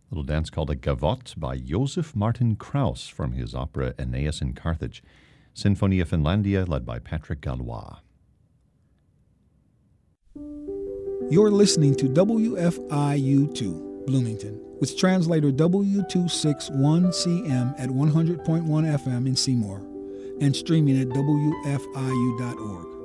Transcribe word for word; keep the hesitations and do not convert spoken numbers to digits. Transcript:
little dance called a gavotte by Joseph Martin Krauss from his opera Aeneas in Carthage. Sinfonia Finlandia, led by Patrick Gallois. You're listening to W F I U two, Bloomington, with translator W two sixty-one C M at one hundred point one F M in Seymour, and streaming at W F I U dot org.